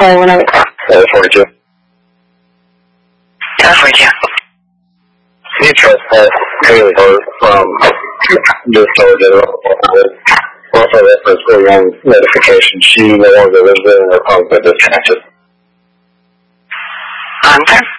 call whenever. 42. 42. He trespassed Taylor from this soldier. Also, reference going on notification. She no longer lives there and her phone's been disconnected. I'm there.